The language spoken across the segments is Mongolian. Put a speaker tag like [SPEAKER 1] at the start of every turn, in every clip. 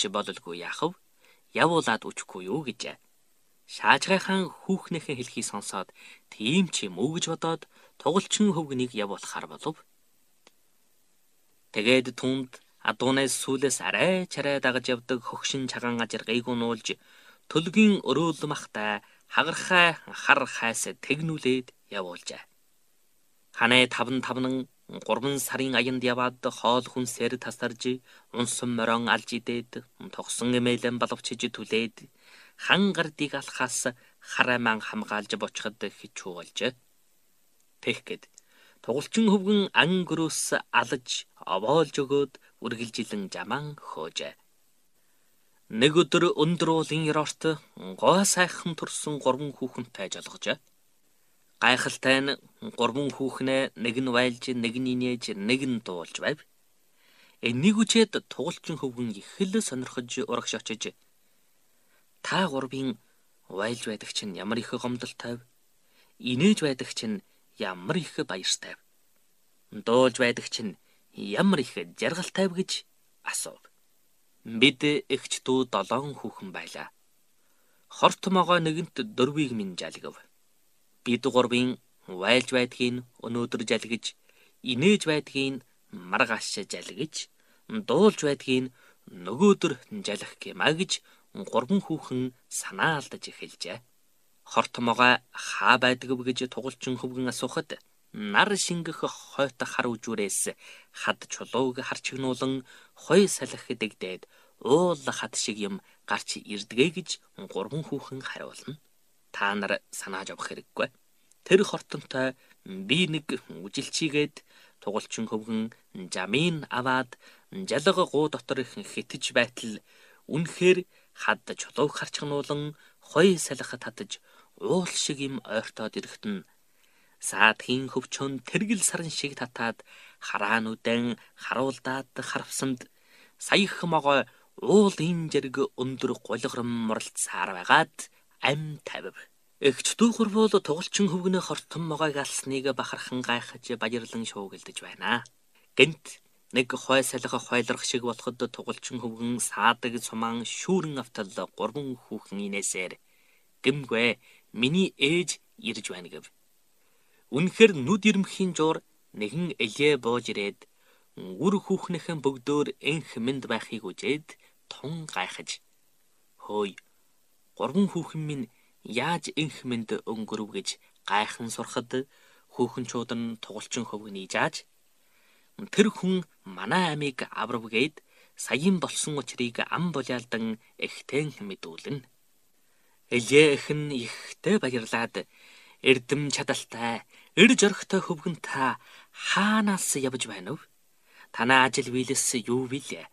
[SPEAKER 1] бололгүй яах вэ? Явуулаад үчихгүй юу гэжээ. Шаажгайхан хүүхнийхэн хэлхийг сонсоод тийм ч юм уу гэж бодоод тугалчин хөвгнийг явуулахаар болов. Тэгээд түнд адуунаас сүүлээс арай чарай дагаж явдаг хөгшин чагаан ажиргыг унуулж төлгийн өрөөлмахтай хагархай хар хайс тэгнүүлээд явуулжээ. Ханаа 5 3 сарын аянд яваад хоол хүнсээр тасарж унсан морон алж идээд тогсон эмээлэн балавчиж түлээд хан гардыг алхаас хараман хамгаалж бочход хичүүлжээ. Тэгэхэд тугалчин хөвгөн ан гөрөөс алж овоолж өгөөд үргэлжилэн жаман хоожээ. Нэг өдөр өндөр уулын ёроорт гоо сайхан төрсөн 3 хүүхэнтэй жолгожээ. Гайхалтай нь 3 хүүхнээ нэг нь вайлж, нэг нь инээж, нэг нь дуулж байв. Энийг үчээд тугалчин хөвгөн их л сонирхож урагш очиж та 3-ын вайлж байдаг чинь ямар их гомдолтой вэ? Инээж байдаг чинь ямар их баяртай вэ? Дуулж байдаг чинь ямар их жаргалтай вэ гэж асуув. Бид эгч дүү 7 хүүхэн байлаа. Хорт могоо нэгэнт дөрвийг минь жалгив. Бид 3-ын вайлж байдгийг өнөөдөр жалгиж, инээж байдгийг маргааш жалгиж, дуулж байдгийг нөгөөдөр жалгах гэмаа гэж 3 хүүхэн санаа алдаж эхэлжээ. Хорт могоо хаа байдаг вэ гэж тугалчин хөвгөн асуухад нар шингэх хойт хар үжүүрээс хад чулууг харчигнуулан хой салхи дэгдээд уул хад шиг юм гарч ирдгээ гэж 3 хүүхэн хариулна. Та нар санааж авах хэрэггүй. Тэр хортонтой би нэг үжилчигээд тугалчин хөвгөн жамын аваад жалга гуу дотор хитэж байтал үнэхээр хад чулууг харчигнуулан хой салхи татаж уул шиг юм ойртоод ирэхтэн саадхийн хөвчөн тэргэл саран шиг татаад хараануудын харуулдаад харвсанд саях могой уулын зэрэг өндөр гулграм моралцсаар байгаад ам тавив. Эгч дүү гурвуул тугалчин хөвгнөө хортон могойг алсныг бахархан гайхаж баярлан шуугилдаж байна. Гэнт нэг хой салхи хойлрох шиг болоход тугалчин хөвгөн саадаг цумаан шүүрэн автал 3 хүүхэн инээсээр гэмгүй миний ээж ирж байна гэв. Үнэхээр нүд ирмхийн жуур нэгэн элээ бууж ирээд үр хүүхнийхэн бөгдөөр энх мэнд байхыг үжээд тун гайхаж хөөе 3 хүүхэн минь яаж энх мэнд өнгөрөв гэж гайхан сурахад хүүхэнчүүд нь тугалчин хөвгний зааж тэр хүн манай амийг авравгээд саяын болсон учрыг ам булаалдан эхтэн мэдүүлнэ. Элээ эхэн ихтэй баярлаад эрдэм чадалтай эр жорхтой хөвгөн та хаанаас явж байна вэ? Танаа ажил биелэс юу вилээ?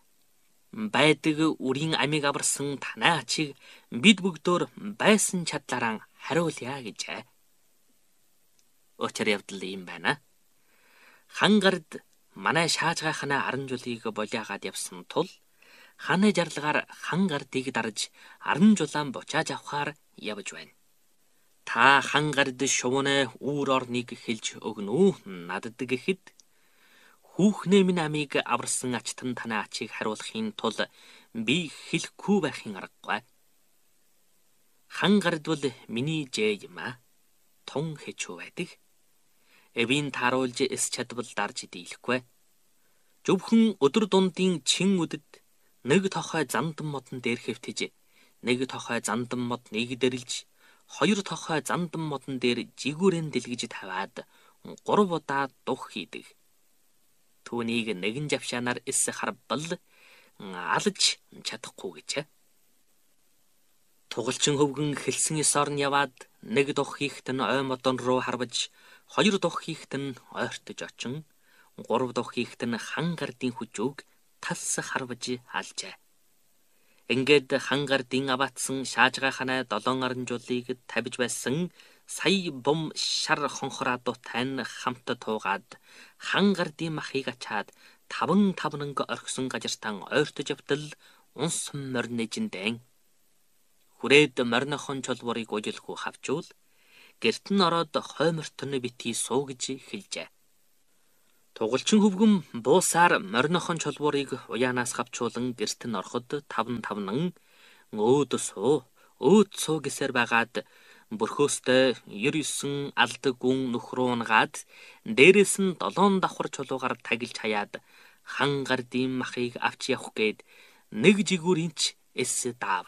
[SPEAKER 1] Байдаг үрийн амийг аварсан танаа ачиг бид бүгдөө байсан чадлаараа хариулъя гэжээ. Учир явдал юм байна. Хангард манай шаажгайхнаа 10 жулыг болиагаад явсан тул ханы жарлагаар хангардыг дарж 10 жулаан бучааж авахаар явж байна. Та хангард шувнэ үүр орныг хэлж өгнө үү надад гэхэд хүүхнээ минь амийг аварсан ачтан танаа ачийг хариулахын тулд би хэлэхгүй байхын аргагүй. Хангард бол миний жээ юм а. Тун хэчүү байдаг. Эвийн тааруулж эс чадвал дарж дийлэхгүй. Зөвхөн өдөр дундын чин үдэд нэг тохой зандан модон дээр хэвтэж, нэг тохой зандан модныг дэрлж, 2 тохой зандан модон дээр жигүүрэн дэлгэж таваад 3 удаа дух хийдэг. Түүнийг нэгэн жавшаанаар эс харбал алж чадахгүй гэж. Тугалчин хөвгөн хэлсэн эс орн яваад нэг дух хийхт нь ой модон руу харваж, 2 дух хийхт нь ойртож очин, 3 дух хийхт нь хангардын хүчөөг тас харваж алжээ. Ингээд хангардын аваатсан шаажгайхнаа 7 жуулыг тавьж байсан сая бум шар хонхораадуутай нь хамт туугаад хангардын махыг ачаад 5 орхисон газартан ойртож явтал унс морнэжиндэн хүрээд морнохон чулуурыг ужилгүй хавчуул гэрт нь ороод хоймортон битгий суугж хэлжээ. Тугалчин хөвгөн буусаар моринохон чулуурыг уяанаас хавчуулан гэрт нь ороход тавнан өөд суу гэсээр байгаад бөрхөөстэй 99 алдаг гүн нөх руу унгаад дээрээс нь 7 давхар чулуугаар тагилж хаяад хан гардын махыг авч явах гээд нэг жигүүрийнч эс даав.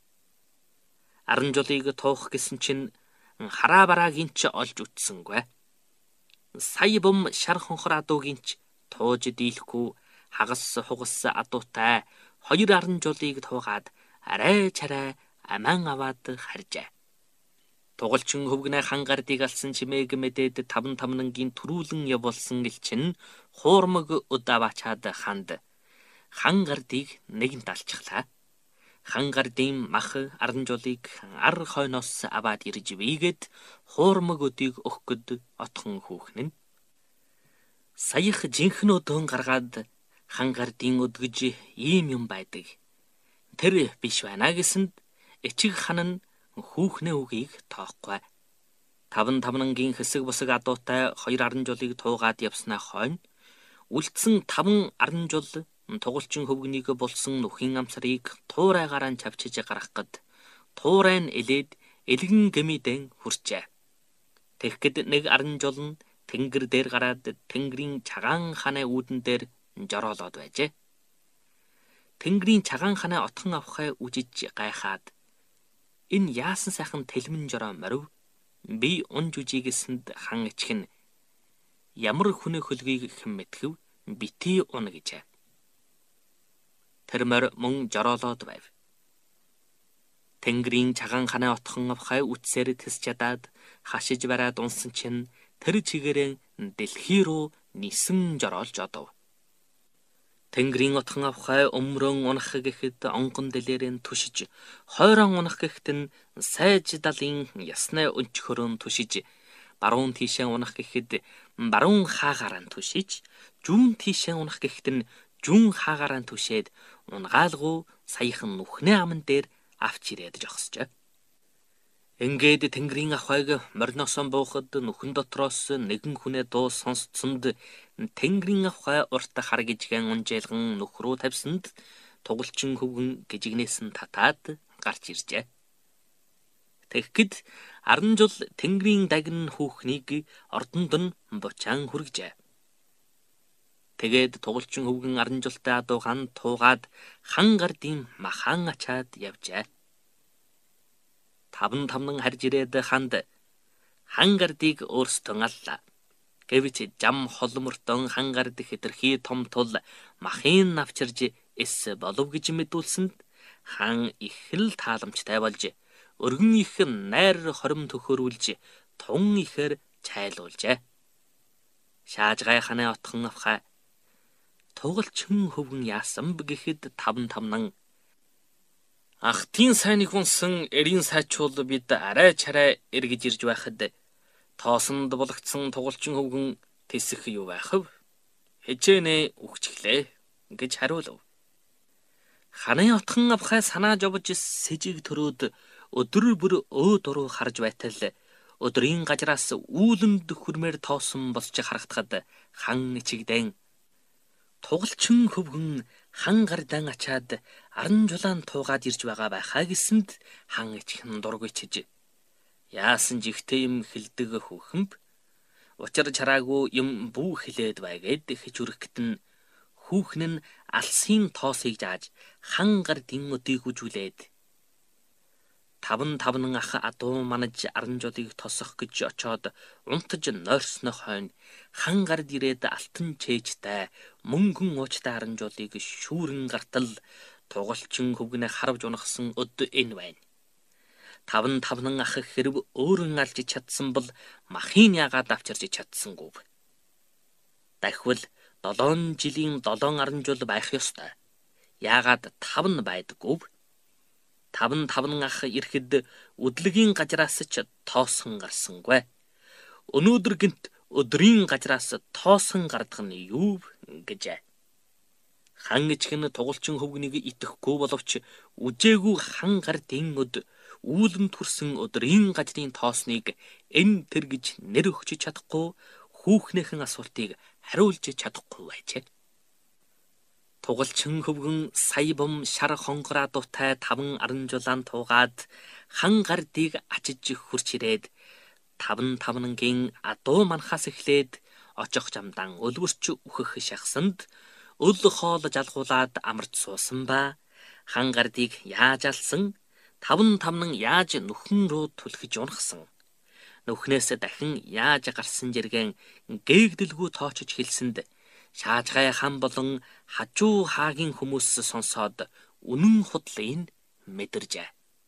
[SPEAKER 1] Аранжуулыг туух гэсэн чинь хараа бараагийн ч олж үтсэнгүй. Сая бом шар хонхор адуугийн ч тууж дийлэхгүй хагас хугас адуутай 2 аранжуулыг туугаад арай чарай аман аваад харжээ. Тугалчин хөвгнээ хан гардыг алсан чимээг мэдээд тавнангийн төрүүлэн явуулсан элчин хуурмаг удавачаад ханд хан гардыг нэгэнт алчглаа. Хан гардын мах аранжуулыг ар хойноос аваад ирж вийгээд хуурмаг өдийг өгөхөд отхон хүүхэн нь саях жинхэнэ өдөөн гаргаад хан гардын өдгөж ийм юм байдаг. Тэр биш байна гэсэнд эчиг хан нь хүүхнээ үгийг тоохгүй. Тавнангийн хэсэг бусаг адуутай 2 аранжуулыг туугаад явснаа хойно үлдсэн 5 аранжуул тугалчин хөвгнийг болсон нүхийн амсарыг туурайгаараа чавчиж гаргах гээд туурай нь элээд элгэн гэмидэн хүрчээ. Тэгэхэд нэг аранжуул нь тэнгэр дээр гараад тэнгэрийн чагаан ханаа үүдэн дээр жороолоод байжээ. Тэнгэрийн чагаан ханаа отхон авахаа үжиж гайхаад энэ яасан сайхан тэлмэн жороо морив би унж үжигэсэнд хан ичгэн ямар хүнээ хөлгийг хэн мэдхэв битий уна гэжээ. Тэр мор мөн жороолоод байв. Тэнгэрийн чагаан ханаа отхон авахаа үтсээр тэс чадаад хашиж бараад унсан чинь тэр чигээрэн дэлхий рүү нисэн жороолж одов. Тэнгэрийн отхон авахаа өмрөн унах гэхэд онгон дэлээрэн түшиж, хойрон унах гэхэд нь сайж далын яснаа өнчхөрөн түшиж, баруун тийшээ унах гэхэд баруун хаагаараа түшиж, зүүн тийшээ унах гэхэд нь зүүн хаагаараа түшээд унгаалгуу саяхан нүхнээ аман дээр авч ирээд жогсжээ. Ингээд тэнгэрийн ахайг морносон буухад нүхэн дотроос нэгэн хүнээ дуу сонсцсонд тэнгэрийн ахай урт харгижгэн унжээлган нүх рүү тавьсанд тугалчин хөвгөн гжигнээс нь татаад гарч иржээ. Тэгэхэд аранжул тэнгэрийн дагн хүүхнийг ордонд нь бучаан хүргэжээ. Тэгээд тугалчин хөвгөн аранжултай адуухан туугаад хан гардын махан ачаад явжээ. Тавнан харж ирээд ханд хан гардыг өөрсдөө аллаа. Гэвч жам холмортон хан гард хэтэрхий том тул махын навчирж эс болов гэж мэдүүлсэнд хан их л тааламжтай болж өргөн их найр хором төхөөрүүлж тун ихээр чайлуулжээ. Шааж гай ханаа отхон авхаа тугалчин хөвгөн яасан бэ гэхэд тавнан Ахтын сайныг унсан эрийн сайчул бид арай чарай эргэж ирж байхад тоосонд булагдсан тугалчин хөвгөн тэсэх юу байхав? Хэжээнэ үхчихлээ гэж хариулв. Ханаа отхон авхай санааж овж сэжиг төрөөд өдөр бүр өөд уруу харж байтал өдрийн гажраас үүлэнд хүрмээр тоосон босч харагдахад хан ичигдэн тугалчин хөвгөн хан гардан ачаад аранжулаан туугаад ирж байгаа байхаа гэсэнд хан ичхэн дургүйчж яасан жигтэй юм хилдэг хүүхэмб учир чараагүй юм бүү хилээд байгээд хэж үргэхэд нь хүүхэн нь алсын тоосыг зааж хан гардын өдийг үжүүлээд тавнан ах адуу манаж аранжуулыг тосох гэж очоод унтаж нойрсны хойно хан гард ирээд алтан чэйжтэй мөнгөн уучтай аранжуулыг шүүрэн гартал тугалчин хөвгнээ харвж унахсан өд энэ байна. Тавнан ах хэрв өөрөн алж чадсан бол махын ягаад авчирч чадсангүй. Дахвал 7 жилийн 7 аранжуул байх ёстой. Яагаад 5 байдаггүй? Тавнан ах ирэхэд өдлөгийн гажраас ч тоосон гарсангүй. Өнөөдөр гинт өдрийн гажраас тоосон гардах нь юу гэжээ. Хан ичгэн тугалчин хөвгнийг итгэхгүй боловч үжээгүй хан гардын өд үүлэн төрсөн өдрийн гажрын тоосныг энэ тэр гэж нэр өгч чадахгүй хүүхнийхэн асуултыг хариулж чадахгүй байжээ. Тугалчин хөвгөн сая бом шар хонгороо дуутай 5 жулаан туугаад хан гардыг ачиж хурч ирээд 5 адуу манхаас эхлээд очих жамдан өлгөрч үхэх шахсанд өл хоол жалгуулад амарч суусан ба хан гардыг яаж алсан 5 яаж нүхэн рүү түлхэж унахсан нүхнээс дахин яаж гарсан жиргэн гээгдэлгүй тоочж хэлсэнд шаажгай хан болон хажуу хаагийн хүмүүс сонсоод үнэн худлыг мэдэржээ.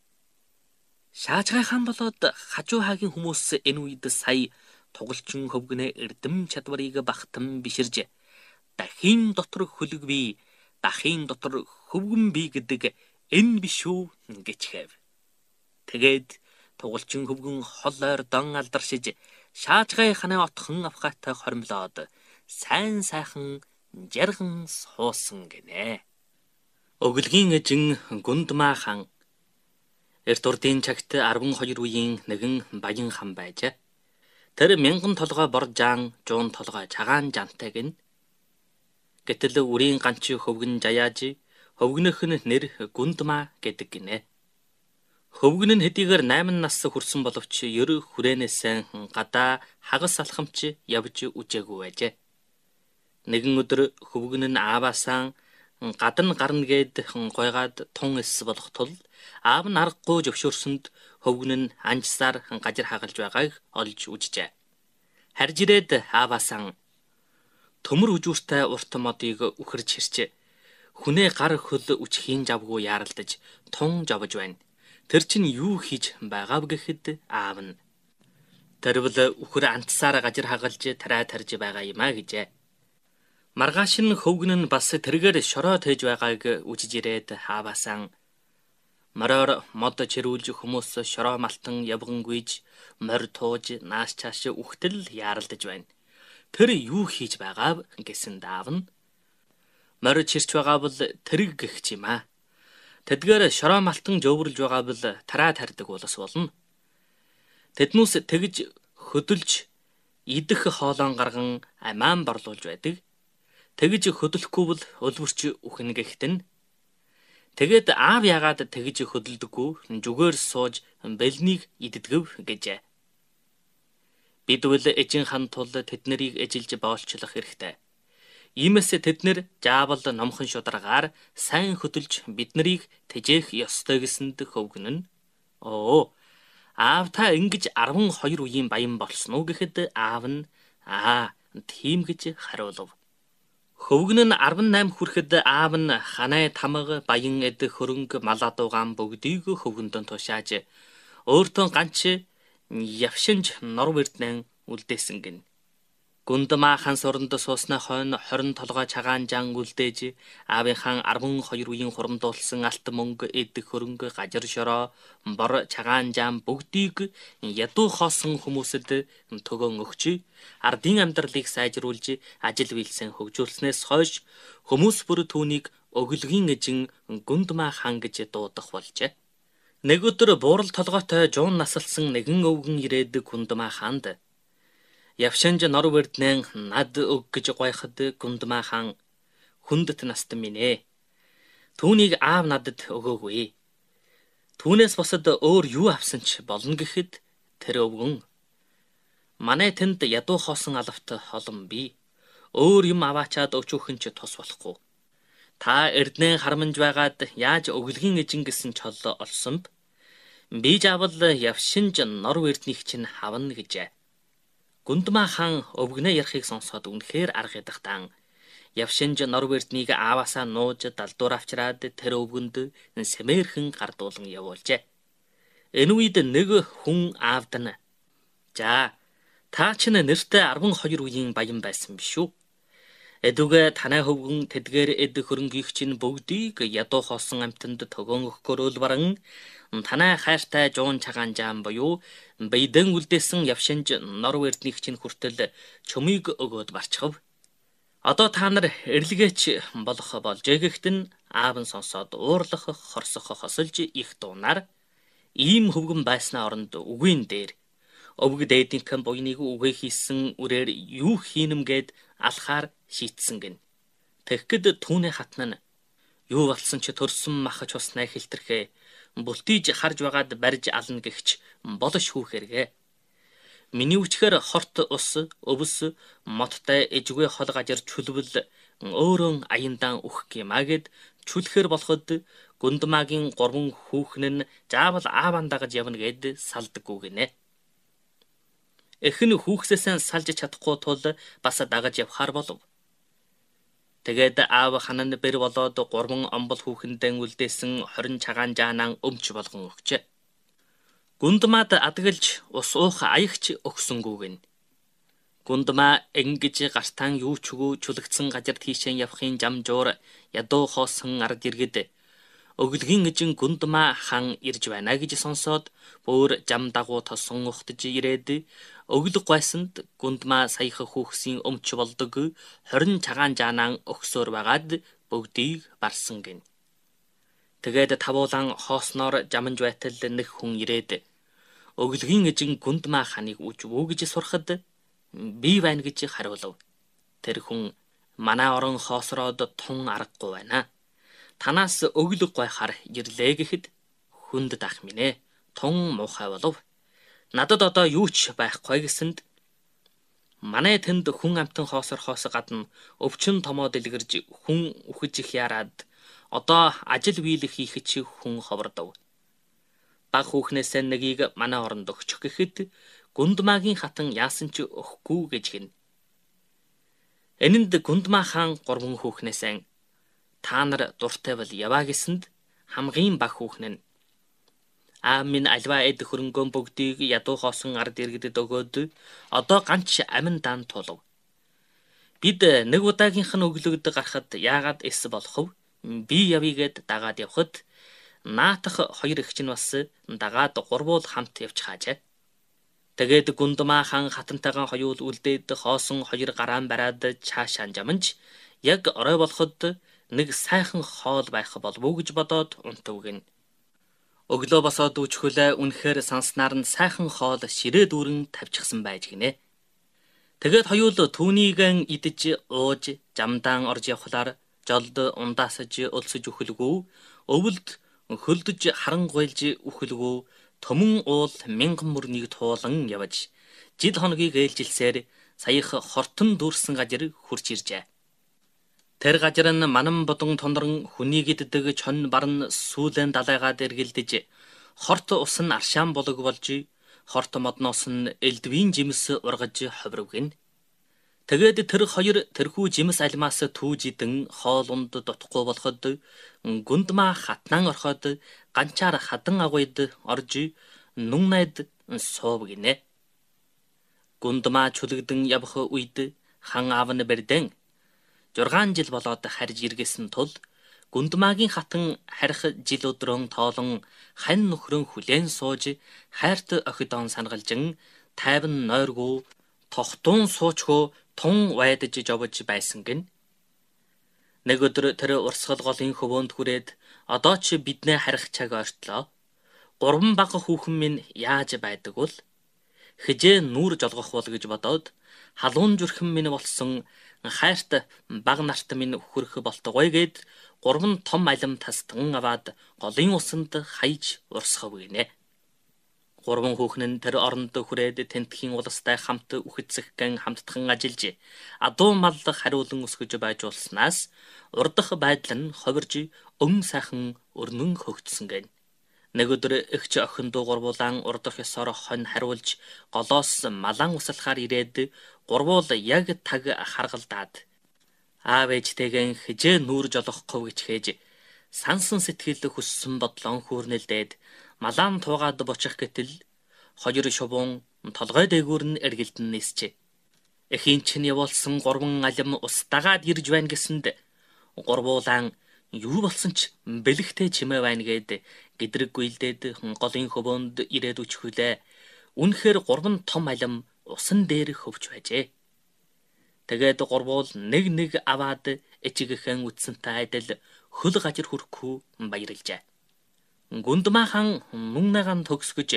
[SPEAKER 1] Шаажгай хан болоод хажуу хаагийн хүмүүс энэ үед сая тугалчин хөвгнээ эрдэм чадварыг багтан биширж дахин дотор хөлөг бий, дахин дотор хөвгөн бий гэдэг энэ биш үү гэчхэв. Тэгээд тугалчин хөвгөн хол ойр дон алдаршиж шаажгай ханы отхон авхаатай хоримлоод сайн сайхан жарган суусан гинэ. Өглөгийн эжин Гундмаа хан эрт урдын цагт 12 үеийн нэгэн баян хан байжээ. Тэр 1000 толгой боржаан, жуун толгой чагаан жантай гин. Гэтэл үрийн ганч хөвгөн жаяаж хөвгнөх нь нэр Гундмаа гэдэг гинэ. Хөвгөн нь хэдийгээр 8 нас хүрсэн боловч ер хүрээнээс гадаа хагас алхамч явж үжээгүй байжээ. Нэгэн өдөр хөвгөн нь ааваасаа гадна гарна гээд гойгаад тун эс болох тул аав нь аргагүй зөвшөөрсөнд хөвгөн нь анжсаар гажир хагалж байгааг олж үжжээ. Харж ирээд ааваасаа төмөр үжүүртэй урт модыг үхэрж хэрчээ. Хүнээ гар хөл үчхийн завгүй яаралдаж тун жовж байна. Тэр чинь юу хийж байгаав гэхэд аав нь тэрвэл үхэр антсаар гажир хагалж тарай тарж байгаа юм а гэжээ. Маргааш нь хөвгөн нь бас тэргээр шороо тээж байгааг үжиж ирээд ааваасаа мороор мод чирүүлж хүмүүс шороо малтан явгангүйж морь тууж нааш чааш үхтэл яаралдаж байна. Тэр юу хийж байгаав гэсэн аав нь морь чирч байгаа бол тэрэг гэх юм а. Тэдгээр шороо малтан жөвөрлж байгаа бол тараа тарьдаг болос болно. Тэднүүс тэгж хөдөлж идэх хоолон гарган амаан борлуулж байдаг. Тэгж хөдөлөхгүй бол өлвөрч үхнэ гэхтэн. Тэгээд аав яагаад тэгж хөдөлдөггүй зүгээр сууж бэлнийг иддэгв гэжээ. Бид бол эжин хан тул тэднэрийг эжилж боолчлох хэрэгтэй. Иймээс тэднэр заавал номхон шударгаар сайн хөдөлж биднийг тэжээх ёстой гэсэнд хөвгөн нь аав та ингэж 12 үеийн баян болсон уу гэхэд аав нь тийм гэж хариулв. Хөвгөн нь 18 хүрэхэд аав нь ханай тамга баян эд хөрөнгө мал адуугаан бүгдийг хөвгөндөө тушааж өөртөө ганч явшинж нор вэрднэн үлдээсэн гин. Гундмаа хан сорнд суусны хойно 20 толгой чагаан жан үлдээж аавынхаа 12 үеийн хурамдуулсан алт мөнгө эд хөрөнгө гажир шороо бор чагаан жан бүгдийг ядуу хоосон хүмүүсэд төгөөн өгч ардын амьдралыг сайжруулж ажил биелсэн хөгжүүлснээс хойш хүмүүс бүр түүнийг өглөгийн эжин Гундмаа хан гэж дуудах болжээ. Нэг өдөр буурал толгойтой жуун насалсан нэгэн өвгөн ирээд Гундмаа ханд явшинж нор вэрднэн над өг гэж гойход Гундмаа хан хүндэт настан минь ээ. Түүнийг аав надад өгөөгүй. Түүнээс босод өөр юу авсан ч болно гэхэд тэр өвгөн манай тэнд ядуу хоосон алавт олон бий. Өөр юм аваачаад өчүүхэн ч тус болохгүй. Та эрднээ харамж байгаад яаж өглөгийн эжин гэсэн чол олсон б? Би заавал явшинж нор вэрднийг чинь хавна гэжээ. Гундмаа хан өвгнээ ярихыг сонсоод үнэхээр арга ядахтан явшинж нор вэрднийг ааваасаа нууж далдуур авчраад тэр өвгөнд сэмээрхэн гардуулан явуулжээ. Энэ үед нэг хүн аавд нь "За, та ч нэртэй 12 үеийн баян байсан биш үү? Эдүгэ танай хөвгөн тэдгээр эд хөрөнгөийг чинь бүгдийг ядуу хоосон амтанд төгөөн өгөхөөр баран танай хайртай жуун чагаан жаан буюу бэйдэн үлдээсэн явшинж нор вэрднийг чинь хүртэл чөмийг өгөөд барчихв. Одоо та нар эрлэгээч болох болжээ гэхтэн аав нь сонсоод уурлах хорсох хосолж их дуунаар ийм хөвгөн байснаа оронд үгийн дээр Өвөг дээдийнхэн буйныг үгээ хийсэн үрээр юу хийнэм гээд алхаар шийтсэн гин. Тэгэхэд түүний хатна нь юу болсон ч төрсөн махаж уснаа хэлтэрхээ бүлтийж харж байгаад барьж ална гихч болш хүүхэргээ. Миний үчхээр хорт ус өвс моттой эжгүй хол гажир чүлбэл өөрөө аяндаа үхэх юмаа гэд чүлхээр болоход Гундмагийн 3 хүүхэн нь заавал ааван дагаж явна гэд салдаггүй гинэ. Эхний хүүхсээсээ салж чадахгүй тул бас дагаж явхаар болов. Тэгээд аав ханан бэр болоод 3 омбол хүүхэндээ үлдээсэн 20 цагаан жаанан өмч болгон өгчээ. Гундмад адгалж ус уух аягч өгсөнгүү гин. Гундмаа ингэж гартаан юу ч үгүй чулагдсан газар тийшээ явахын жамжуур ядуу хоосон ард иргэд өглөгийн эжин Гундмаа хан ирж байна гэж сонсоод бүр жам дагуу тосон ухтж ирээд өглөг гойсонд Гундмаа саяхан хүүхсийн өмч болдог 20 цагаан жаанан өгсөөр байгаад бүгдийг барсан гин. Тэгээд тавуулан хоосноор жаманж байтал нэг хүн ирээд өглөгийн эжин Гундмаа ханыг үжвүү гэж сурахад би байна гэж хариулав. Тэр хүн манай орон хоосроод тун аргагүй байна. Танаас өглөг гойхаар ирлээ гэхэд хүнд дах минь тун муухай болов. Надад одоо юу ч байхгүй гэсэнд манай тэнд хүн амтан хоосорхоос гадна өвчин томоо дэлгэрж хүн үхэж их яраад одоо ажил биелэх хийх чи хүн ховрдов. Баг хүүхнээсээ нэгийг манай оронд өгчих гэхэд Гундмагийн хатан яасан ч өгөхгүй гэж гин. Энэнд Гундмаа хаан 3 хүүхнээсээ та нар дуртай бол яваа гэсэнд хамгийн баг хүүхэн нь минь альва эд хөрөнгөн бүгдийг ядуу хоосон ард иргэдэд өгөөд одоо ганч амин дан тулав. Бид нэг удаагийнх нь өглөгд гарахад яагаад эс болох вэ? Би явъя гэд дагаад явхад наатах 2 эгч нь бас дагаад 3 хамт явж хаажээ. Тэгээд Гундмаа хаан хатантайгаан хоёул үлдээд хоосон 2 гараан бараад чаашаан жаманж яг орой болоход нэг сайхан хоол байх болов уу гэж бодоод унтав гин. Өглөө босоод үчхөлөө үнэхээр санснаар нь сайхан хоол ширээ дүүрэн тавьчихсан байж гинэ. Тэгээд хоёул түүнийг идэж ууж жамдаан орж явхлаар жолд ундаасаж өлсөж үхэлгүй, өвөлд хөлдөж харангуйлж үхэлгүй, төмөн уул 1000 мөрнийг туулан явж жил хоногийг ээлжилсээр саях хортон дүүрсэн газар хурж иржээ. Тэр газар нь манан бодон тондрон хүнийг иддэг чон барн сүүлэн далайгаад эргэлдэж хорт ус нь аршаан болог болж хорт модноос нь элдвийн жимс ургаж ховрвгэн. Тэгээд тэр 2 тэрхүү жимс алмаас түүж идэн хоолунд дутхгүй болоход Гундмаа хатнан орхоод ганчаар хадан агуйд орж нүн найд суув гинэ. Гундмаа чүлэгдэн явах үед хан аав нь бэрдэн 6 жил болоод харж иргэсэн тул Гундмаагийн хатан харих жил өдрөн тоолон хань нөхрөн хүлээн сууж хайрт охидон сангалжин тайван нойргүй тогтун суучгүй тун вайдаж жовж байсан гин. Нэг өдөр тэр урсгал голын хөвөөнд хүрээд одоо ч биднээ харих цаг ойртлоо. 3 бага хүүхэн минь яаж байдаг бол хижээ нүүр жолгох бол гэж бодоод халуун зүрхэн минь болсон хайрт баг нарт минь хүрэх болтугай гэд 3 том алим тастан аваад голын усанд хаяж урсгав гинэ. 3 хүүхэн нь тэр оронд хүрээд тентхийн улстай хамт үхэцгэн хамтдхан ажиллаж адуу мал хариулан өсгөж байж улснаас урдах байдал нь ховирж өн сайхан өрнөн хөгжсөн гэн. Нэг өдөр эгч охин дуу гурвуулан урдах ёсоор хонь хариулж голоос малан услахаар ирээд гурвуул яг таг харгалдаад аав ээжтэйгэн хижээ нүүр жолохгүй гэж хээж сансан сэтгэл хүссэн бодлон хүүрнэлдээд малаан туугаад бочих гэтэл 2 шувуун толгой дээгүүр нь эргэлдэн нисчээ. Эхийн чинь явуулсан 3 алим ус дагаад ирж байна гэсэнд гурвуулан юу болсон ч бэлэгтэй чимээ байна гэд гэдрэг гүйлдээд голын хөвөөнд ирээд үчхүлээ. Үнэхээр 3 том алим усан дээр хөвч байжээ. Тэгээд гурвуул нэг аваад эчигэхэн үтсэнтэй адил хөл гажир хүрхгүй баярлжээ. Гундмаа хаан нүннэгаан төгсгөж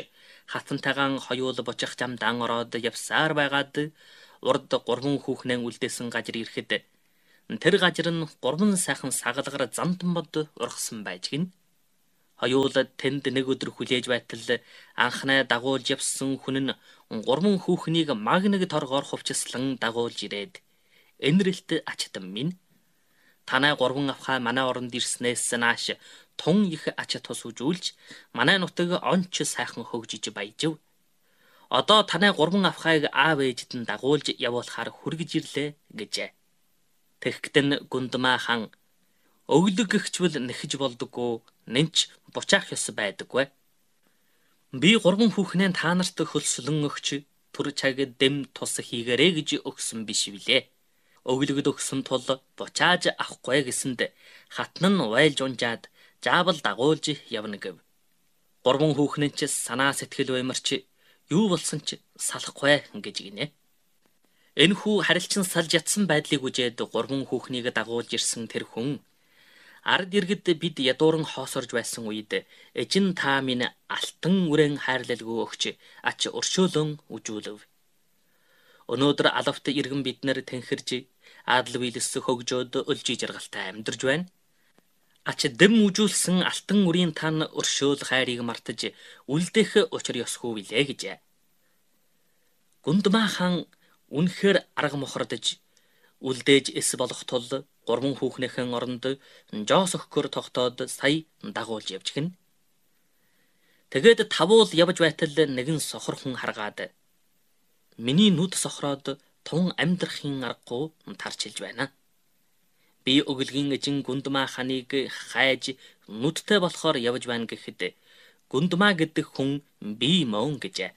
[SPEAKER 1] хатантайгаан хоёул бочих замдан ороод явсаар байгаад урд 3 хүүхнээ үлдээсэн газар ирэхэд тэр газар нь 3 сайхан сагалгаар замдан бод ургасан байж гин. Хоёул тэнд нэг өдөр хүлээж байтал анхнаа дагуулж явсан хүн нь 3 хүүхнийг магнэг торгоор хувчслан дагуулж ирээд энэрэлт ачтан минь танай 3 авхаа манай оронд ирснээс нааш тун их ач тус үзүүлж манай нутаг онч сайхан хөгжиж баяжив. Одоо танай 3 авхааг аав ээжид нь дагуулж явуулахаар хүргэж ирлээ гэжээ. Тэгхтэн Гундмаа хан өглөг гихчвэл нэхэж болдоггүй нэнч бучаах ёс байдаггүй. Би 3 хүүхнээ та нарт хөлслөн өгч түр цаг дэм тус хийгэрэй гэж өгсөн биш билээ. Өглөгд өгсөн тул бучааж авахгүй гэсэнд хатан нь уйлж унжаад заавал дагуулж явна гэв. 3 хүүхэн ч санаа сэтгэл баймарч юу болсон ч салахгүй гэж гинэ. Энэхүү харилцан салж ятсан байдлыг үжээд 3 хүүхнийг дагуулж ирсэн тэр хүн ард иргэд бид ядууран хоосорж байсан үед эжин та минь алтан үрэн хайрлалгүй өгч ач өршөөлөн үжүүлв. Өнөөдөр алавт иргэн биднэр тэнхэрж адал биелэс хөгжөөд өлж жаргалтай амьдарж байна. Ач дэм үжүүлсэн алтан үрийн тан өршөөл хайрыг мартаж үлдэх учир ёсгүй билээ гэжээ. Гундмаа хан үнэхээр арга мохордож үлдээж эс болох тул 3 хүүхнийхэн оронд жоос өгөхөр тогтоод сая дагуулж явж гин. Тэгээд тавуул явж байтал нэгэн сохор хүн харгаад миний нүд сохроод тун амьдрахын аргагүй тарчилж байна. Би өглөгийн эжин Гундмаа ханыг хайж нүдтэй болохоор явж байна гэхэд Гундмаа гэдэг хүн би мөн гэжээ.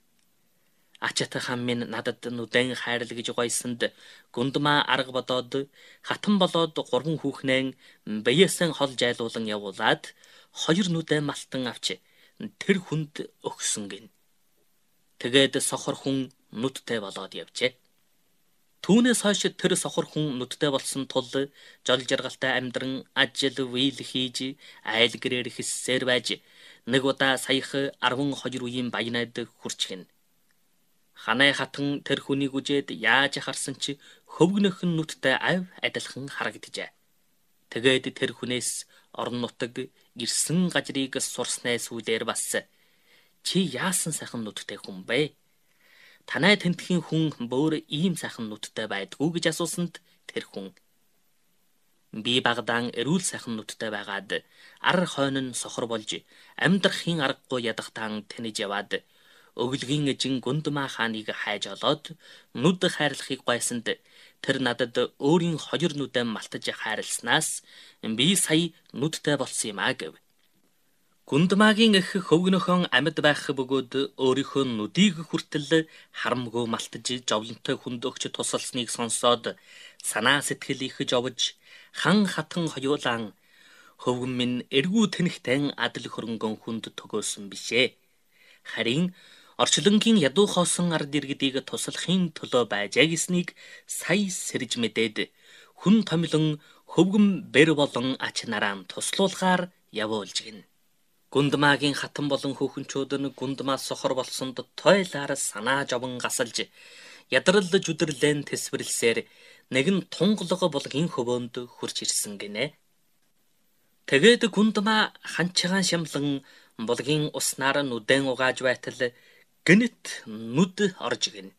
[SPEAKER 1] Ачаата хан минь надад нүдэн хайрл гэж гойсонд Гундмаа арга бодоод хатан болоод 3 хүүхнээ биеэсэн хол жайлуулан явуулаад 2 нүдэн малтан авч тэр хүнд өгсөн гин. Тэгээд сохор хүн нүдтэй болоод явжээ. Түүнээс хойш тэр сохор хүн нүдтэй болсон тул жол жаргалтай амьдран ажил үйл хийж айл гэрээр хэссээр байж нэг удаа саях 12 үеийн баянад хүрчихнэ. Ханай хатан тэр хүнийг үжээд яаж харсан чи хөвгнөх нь нүдтэй ав адилхан харагджээ. Тэгээд тэр хүнээс орон нутаг ирсэн газрыг сурснаа сүүлээр бас чи яасан сайхан нүдтэй хүн бэ? Танай тентхийн хүн бөөр ийм сайхан нүдтэй байдгүй гэж асуусанд тэр хүн би багдаан эрүүл сайхан нүдтэй байгаад ар хойно нь сохор болж амьдрахын аргагүй ядахтан тэнэж яваад өглөгийн эжин Гундмаа хааныг хайж олоод нүд хайрлахыг гойсонд тэр надад өөрийн 2 нүдэн малтаж хайрласнаас би сая нүдтэй болсон юм а гэв. Гундмаагийн эх хөвгнөхөн амьд байх бөгөөд өөрийнхөө нүдийг хүртэл харамгүй малтаж жовлонтой хүнд өгч тусалсныг сонсоод санаа сэтгэл их жовж хан хатан хоёулаан хөвгөн минь эргүү тэнхтэн адал хөрөнгөн хүнд төгөөсөн бишээ. Харин орчлонгийн ядуу хоосон ард иргэдийг туслахын төлөө байжээ гэснийг сая сэрж мэдээд хүн томилон хөвгөн бэр болон ач нараан туслуулахаар явуулж гин. Гундмаагийн хатан болон хүүхэнчүүд нь Гундмаа сохор болсонд тойлоор санаа жовон гасалж ядралж үдэрлэн тэсвэрлсээр нэгэн тунгалга булгийн хөвөөнд хурж ирсэн гинэ. Тэгээд Гундмаа ханчгаан шамлан булгийн уснаар нүдэн угааж байтал гэнэт нүд орж гин.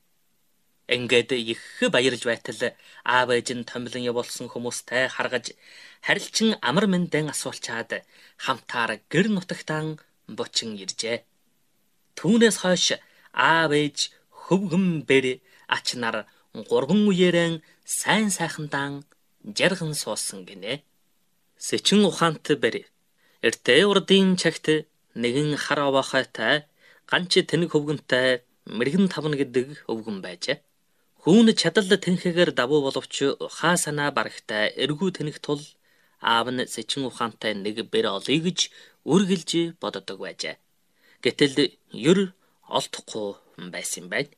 [SPEAKER 1] Ингээд их баярлж байтал аав ээж нь томилон явуулсан хүмүүстэй харгаж харилчин амар мэндэн асуулчаад хамтаар гэр нутагтан бучин иржээ. Түүнээс хойш аав ээж хөвгөн бэр ач нар 3 үеэрэн сайн сайхандан жарган суусан гинэ. Сэчин ухаант бэр эртээ урдын цагт нэгэн хар аваахайтай ганч тэнэг хөвгөнтэй мэрэгэн тавна гэдэг өвгөн байжээ. Хүүн чадал тэнхэгээр давуу боловч ухаа санаа барагтай эргүү тэнэх тул аав нь сэчин ухаантай нэг бэр олъё гэж үргэлж боддог байжээ. Гэтэл ер олдохгүй байсан юм байна.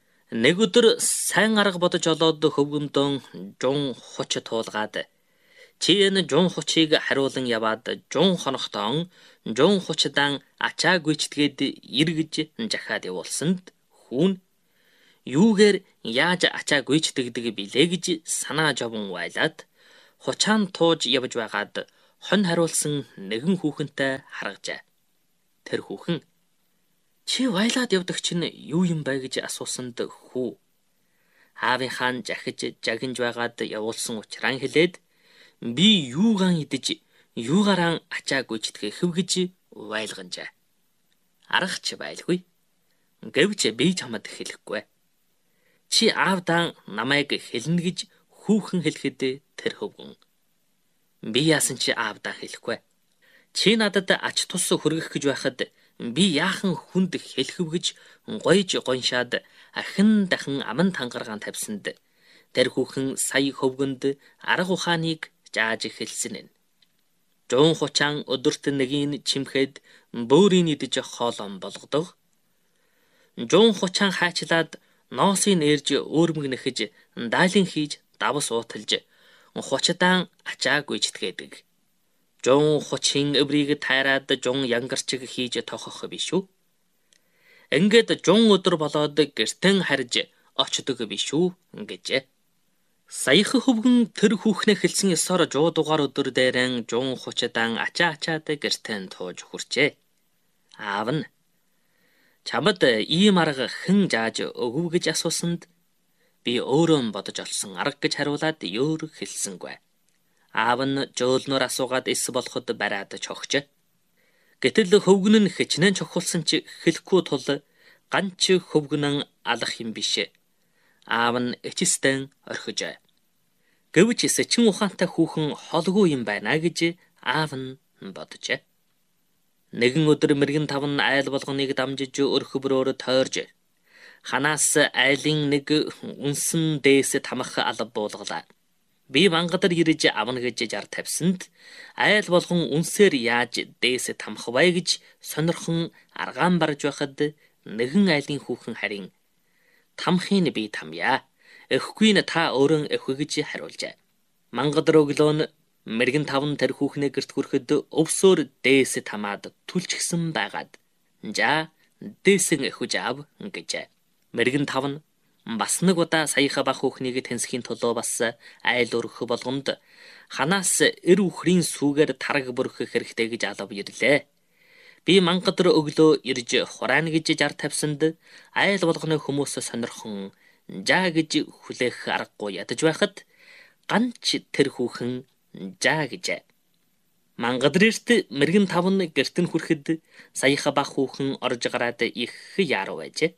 [SPEAKER 1] Нэг өдөр сайн арга бодож олоод хөвгөндөө жун хуч туулгаад Чи энэ жун хучийг хариулан яваад жун хонохтон жун хучдан ачаа гүйчтгээд эргэж жахаад явуулсанд хүүн юугээр яаж ачаа гүйчтэгдэг билээ гэж санаа жовон байлаад хучаан тууж явж байгаад хонь хариулсан нэгэн хүүхэнтэй харгажээ. Тэр хүүхэн чи байлаад явдаг чинь юу юм бэ гэж асуусанд хүү аавынхаа жахиж жагинж байгаад явуулсан учраас хэлээд би юугаан идэж юугаараа ачаа гүйчтгэх хэв гэж байлганжээ. Аргач байлгүй. Гэвч би чамд хэлэхгүй. Чи аавдаа намайг хэлнэ гэж хүүхэн хэлэхэд тэр хөвгөн. Би яасан чи аавдаа хэлэхгүй. Чи надад ач тус хүргэх гэж байхад би яахан хүнд хэлэхв гэж гойж гоншаад ахин дахин аман тангаргаан тавьсанд тэр хүүхэн сая хөвгөнд арга ухааныг зааж хэлсэн нь. Жун хучаан өдөрт нэгийг чимхэд бөөрийн идэж хоолон болгодог. Жун хучаан хаачлаад ноосыг нэрж өөрмөг нэхэж даалин хийж давс ууталж хучдаан ачаа гүйчтгээдэг. Жун хучин эврийг тайраад жун янгарчиг хийж тохох биш үү? Ингээд жун өдөр болоод гэртэн харж очдог биш үү гэжээ. Саяхан хөвгөн тэр хүүхнээ хэлсэн ёсоор жуудугаар өдөр дээрэн жун хучдаан ачаад гэртэн тууж хүрчээ. Аав нь чамд ийм арга хэн зааж өгөв гэж асуусанд би өөрөө бодож олсон арга гэж хариулаад өөр хэлсэнгүй. Аав нь жөөлнөр асуугаад эс болоход бариад чогч. Гэтэл хөвгөн нь хичнээн чухалсан чи хэлэхгүй тул ганч хөвгөнөн алах юм биш. Аав нь эчстэн орхиж. Гэвч сэчин ухаантай хүүхэн холгүй юм байна гэж аав нь бодож. Нэгэн өдөр мэргэн таван айл болгоныг дамжиж өрхөбрөөр тойрж ханаас айлын нэг үнсэн дээс тамах алба буулгалаа. Би мангадар ирж авна гэж жар тавьсанд айл болгон үнсээр яаж дээс тамах вэ гэж сонирхон аргаан барж байхад нэгэн айлын хүүхэн харин тамхын би тамья. Эхгүй н та өөрөө эхгүй гэж хариулжээ. Мангадар өглөө нь мэргэн таван тэр хүүхнээ гэрт хүрэхэд өвсөөр дээс тамаад түлчгсэн байгаад за дээсэн эхүж аав гэжээ. Мэргэн таван бас нэг удаа саяха бах хүүхнийг тэнсхийн төлөө бас айл өргөх болгонд ханаас эр үхрийн сүүгээр тараг бүрхэх хэрэгтэй гэж алав ирлээ. Би мангадар өглөө ирж хураана гэж жар тавьсанд айл болгоны хүмүүс сонирхон жаа гэж хүлээх аргагүй ядаж байхад ганч тэр хүүхэн жаа гэжээ. Мангадрэрт мэргэн таван гэрт нь хүрэхэд саяха бах хүүхэн орж гараад их яруу байжээ.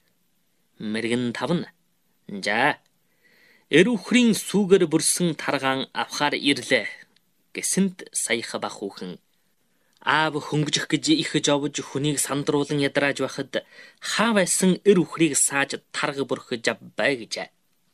[SPEAKER 1] Мэргэн таван жаа эр үхрийн сүүгээр бүрсэн таргаан авахаар ирлээ гэсэнд саяха бах хүүхэн аав хөнгөжих гэж их жовж хүнийг сандруулан ядрааж байхад хаа байсан эр үхрийг сааж тарга бүрхэж авбай гэжээ.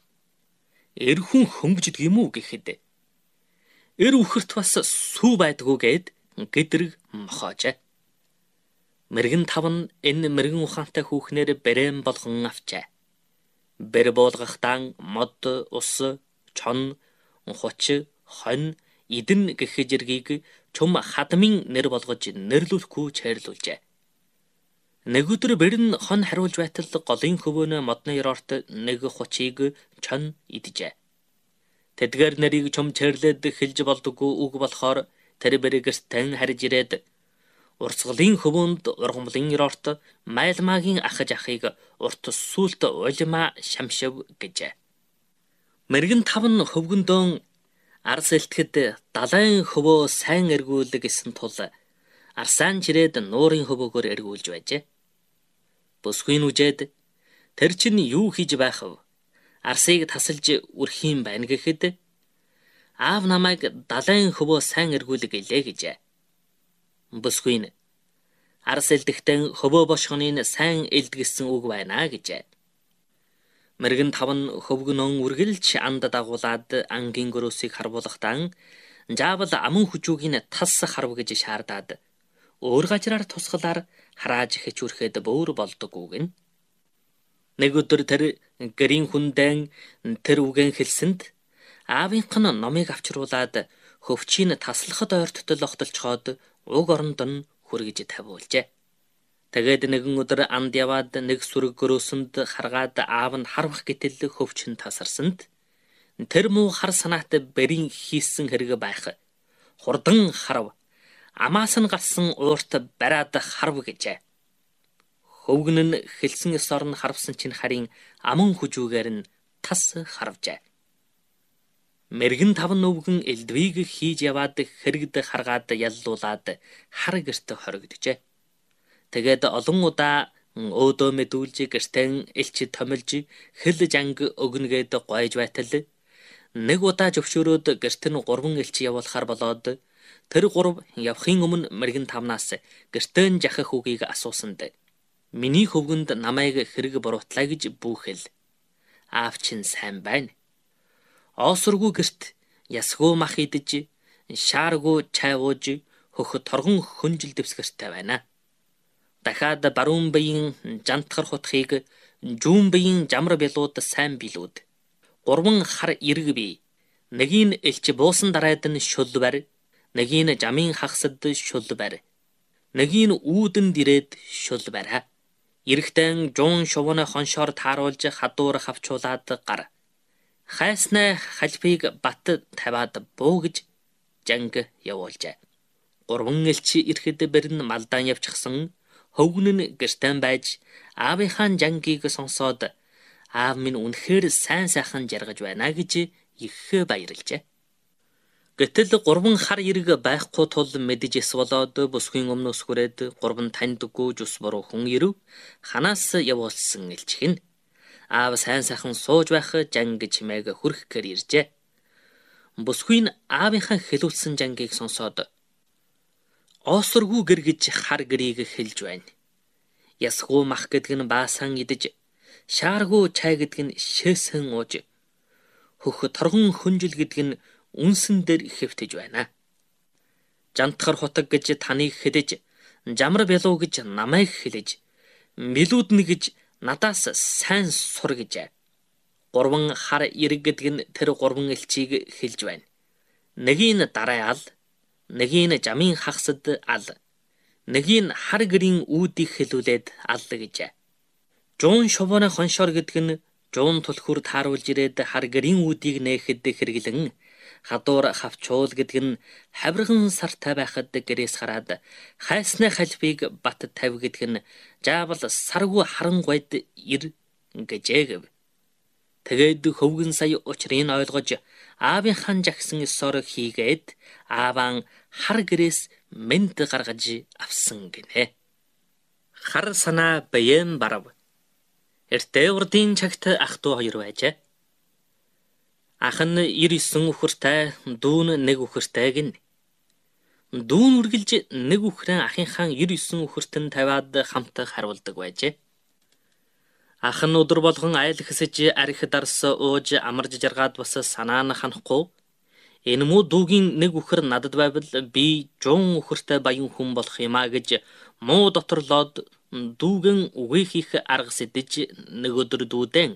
[SPEAKER 1] Эр хүн хөнгөждөг юм уу гэхэд эр үхэрт бас сүү байдгүй гэд гэдрэг мохоож. Мэргэн таван энэ мэргэн ухаантай хүүхнээр бэрэм болгон авчээ. Бэр болгохтан мод, ус, чон, хуч, хонь, идэн гэх зэргийг чум хадмын нэр болгож нэрлүүлэхгүй чайрлуулжээ. Нэг өдөр бэр нь хон хариулж байтал голын хөвөөнө модны ёроорт нэг хучийг чон идэжээ. Тэдгээр нарыг чум чэрлээд хэлж болдоггүй үг болохоор тэр бэрэгээс тань харж ирээд урсгалын хөвөөнд ургамлын ёроорт майлмаагийн ахаж ахыг урт сүлт улима шамшив гэжээ. Мэргэн таван хөвгөндөө арс элтгэд далайн хөвөө сайн эргүүл гэсэн тул арсаан чирээд нуурын хөвөөгөр эргүүлж байжээ. Бүсгүй нүжээд тэр чинь юу хийж байх вэ? Арсыг тасалж үрхийн байна гэхэд аав намайг далайн хөвөө сайн эргүүл гэлээ гэжээ. Бүсгүй нь арс элдэхтэн хөвөө бошгоныг сайн элдгэсэн үг байна гэжээ. Мэргэн таван хөвгөнөн үргэлж анд дагуулад ангийн гөрөөсийг харбуулахтан жаавал аман хүчүүгийн тас харв гэж шаардаад өөр гажраар тусгалаар харааж хичүүрхэд бөөр болдоггүй гэн. Нэг өдөр тэр гэрийн хүндэн тэр үгэн хэлсэнд аавынх нь номыг авчруулад хөвчийн таслахад ойртол огтолцоход уг оронд нь хүргэж тавиулжээ. Тэгээд нэгэн өдөр анд яваад нэг сүрэг гөрөөсөнд харгаад аав нь харвах гэтэл хөвчин тасарсанд тэр муу хар санаат бэрийн хийсэн хэрэг байх. Хурдан харав. Амаас нь гарсан уурт бариад харв гэжээ. Хөвгөн нь хэлсэн ёс орн харвсан чинь харин аман хүжүүгээр нь тас харвжээ. Мэргэн таван өвгөн элдвийг хийж яваад хэрэгд харгаад яллуулаад хар гэрт хоригджээ. Тэгээд олон удаа өөдөө мэдүүлж гэртэн элч томилж хэл жанг өгнгээд гойж байтал нэг удаа зөвшөөрөөд гэрт нь 3 элч явуулахар болоод тэр 3 явахын өмнө мэргэн тавнаас гэртэн жахах үгийг асуусанд миний хөвгөнд намайг хэрэг буруутлаа гэж бүүхэл. Аав чинь сайн байна. Оосургүй гэрт ясгүй мах идэж, шааргүй чай ууж, хөх торгон хөнжил дэвсгэртэй байна. Дахиад баруун биеийн жантхар хутхыг жүүн биеийн жамар бялууд сайн билүүд. 3 хар эрг бий. Нэгийг элч буусан дараад нь шул барь, нэгийг жамын хагсад шул барь. Нэгийг үүдэн дирээд шул барь. Ирэхтэн жуун шувууны хоншоор тааруулж хадуур хавчуулаад гар. Хайснаа халбыг бат таваад буугж жанг явуулжээ. 3 элч ирэхэд бэрн малдаан явчихсан. Хөвгөн нь гэртэн байж аавынхаа жангийг сонсоод аав минь үнэхээр сайн сайхан жаргаж байна гэж их баярлжээ. Гэтэл 3 хар эрг байхгүй тул мэдэж эс болоод бүсгийн өмнөөс хүрээд 3 таньдаггүй жус буруу хүн ирв ханаас явуулсан элчхэн. Аав сайн сайхан сууж байх жанг чимээг хүрхэхээр иржээ. Бүсгийн аавынхаа хэлүүлсэн жангийг сонсоод оосургүй гэр гэж хар гэрийг хэлж байна. Ясгүй мах гэдэг нь баасан идэж, шааргүй чай гэдэг нь шээсэн ууж, хөх торгон хөнжил гэдэг нь үнсэн дээр хэвтэж байна. Жантхар хутаг гэж таныг хэдэж, жамар бялуу гэж намайг хэлэж, мэлүүднэ гэж надаас сайн сур гэжээ. 3 хар эрг гэдэг нь тэр 3 элчийг хэлж байна. Нэгийг дараа ал, нэгийг жамын хагсад ал, нэгийг хар гэрийн үүдийг хэлүүлээд ал гэжээ. Жуун шувууны хоншоор гэдэг нь жуун түлхүр тааруулж ирээд хар гэрийн үүдийг нээхэд хэрэглэн, хадуур хавчуул гэдэг нь хавирган сартай байхад гэрээс хараад хайсны халбыг бат тавь гэдэг нь жаавал саргүй харан гойд ир гэжээгэв. Тэгээд хөвгөн сая учрыг ойлгож аавынхаа жагсан ёсоор хийгээд ааван хар гэрээс мэнд гаргаж авсан гинэ. Хар санаа бэйэн барав. Эртээ урдын цагт ах トゥ 2 байжээ. Ах нь 99 үхэртэй, дүүн 1 үхэртэй гин. Дүүн үргэлж 1 үхрэн ахынхаа 99 үхэртэн тавиад хамт харуулдаг байжээ. Ах нь өдөр болгон айл хэсэж арх дарс ууж амарж жаргаад бас санаа нь ханахгүй. Энэ муу дүүгийн 1 үхэр надад байвал би 100 үхэртэй баян хүн болох юмаа гэж муу доторлоод дүүгэн үгүй хийх арга сэдэж 1 өдөр дүүдэн.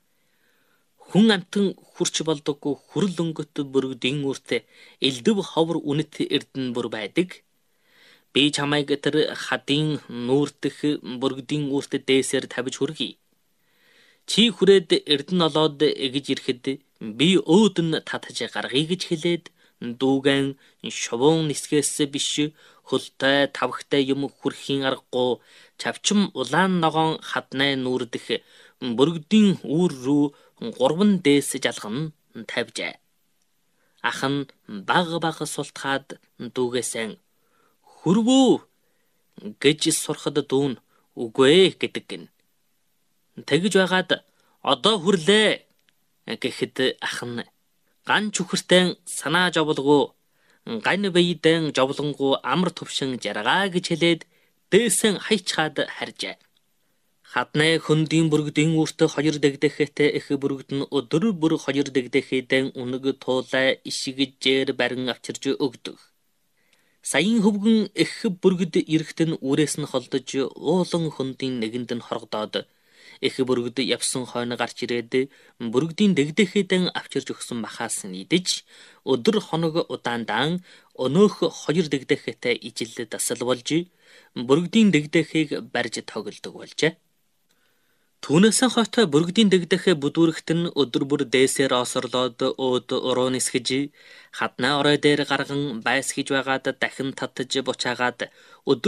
[SPEAKER 1] Хүн амтан хурч болдоггүй хүрл өнгөт бүргдийн үрт элдэв ховор үнэт эрдэн бүр байдаг. Би чамайг тэр хадын нүүртэх бүргдийн үрт дээсээр тавьж хүргэе. Чи хүрээд эрдэн олоод эгж ирэхэд би өөдөн татаж гаргая гэж хэлээд дүүгэн шувуун нисгээс биш хөлтэй тавхтай юм хүрхийн аргагүй чавчим улаан ногоон хаднай нүүрдэх бүргдийн үүр рүү 3 дээс жалган тавьжээ. Ах нь баг султгаад дүүгээсэн хүрвүү гэж сурахад дүүн үгүй гэдэг гин. Тэгж байгаад одоо хүрлээ гэхэд ах нь ган чүхэртэн санаа жовлгоо ган бэйдэн жовлонгоо амар төвшин жаргаа гэж хэлээд дээсэн хайчхаад харжээ. Хаднай хөндийн бүргдийн үрт 2 дэгдэхтэй их бүргд нь өдөр бүр 2 дэгдэхийдэн үнэг туулай ишигжээр барин авчирж өгдөг. Саяын хөвгөн их бүргд ирэхтэн үрээс нь холдож уулан хөндийн нэгэнд нь хоргодоод Их бүргэд явсан хойно гарч ирээд бүргэдийн дэгдэхэд авчирч өгсөн махаас нийдэж өдөр хоног удаандаан өнөөх 2 дэгдэхтэй ижил дасал болж бүргэдийн дэгдэхийг барьж тоглодог болжээ. Түүнээс хойш бүргэдийн дэгдэх бүдүүрэгт нь өдөр бүр дээсээр осорлоод өөд уруу нисгэж хаднаа орой дээр гарган байсгиж байгаад дахин татж бучаагаад өдөр